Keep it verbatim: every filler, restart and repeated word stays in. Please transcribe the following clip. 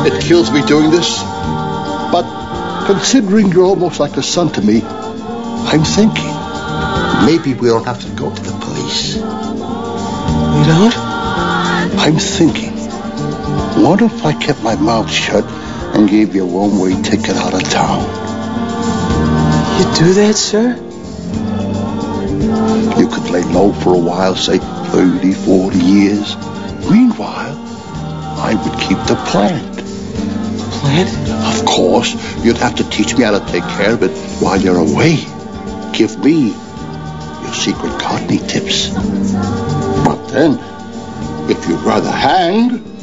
It kills me doing this. But considering you're almost like a son to me, I'm thinking maybe we don't have to go to the police. We don't? I'm thinking, what if I kept my mouth shut and gave you a one-way ticket out of town? You do that, sir? You could lay low for a while, say thirty, forty years. Meanwhile, I would keep the plant. Plant? Of course, you'd have to teach me how to take care of it while you're away. Give me your secret gardening tips. But then, if you'd rather hang...